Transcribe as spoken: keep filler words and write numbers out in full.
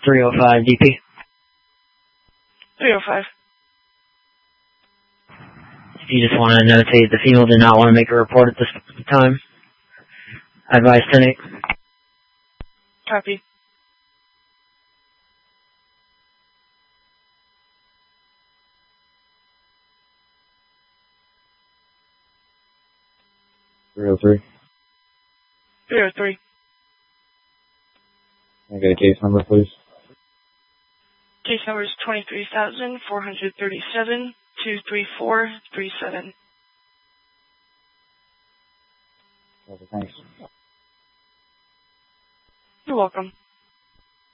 three oh five D P. three oh five. If you just want to notate the female did not want to make a report at this time, advise ten eight. Copy. three oh three. three oh three. Can I get a case number, please? Case number is twenty-three thousand four hundred thirty-seven two three four three seven. Okay, thanks. You're welcome.